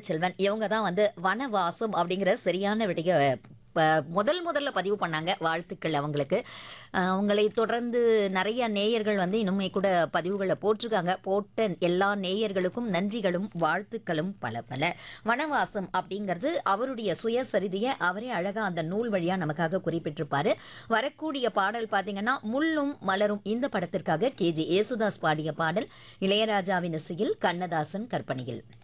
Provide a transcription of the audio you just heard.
தமிழ்ச்செல்வன் இவங்க தான் வந்து வனவாசம் அப்படிங்கிற சரியான விடைய முதல்ல பதிவு பண்ணாங்க. வாழ்த்துக்கள் அவங்களுக்கு. அவங்களை தொடர்ந்து நிறைய நேயர்கள் வந்து இன்னுமே கூட பதிவுகளை போட்டிருக்காங்க. போட்ட எல்லா நேயர்களுக்கும் நன்றிகளும் வாழ்த்துக்களும் பல பல. வனவாசம் அப்படிங்கிறது அவருடைய சுயசரிதையை அவரே அழகா அந்த நூல் வழியா நமக்காக குறிப்பிட்டிருப்பாரு. வரக்கூடிய பாடல் பார்த்தீங்கன்னா முள்ளும் மலரும் இந்த படத்திற்காக கேஜே யேசுதாஸ் பாடிய பாடல் இளையராஜாவின் இசையில் கண்ணதாசன் கற்பனையில்.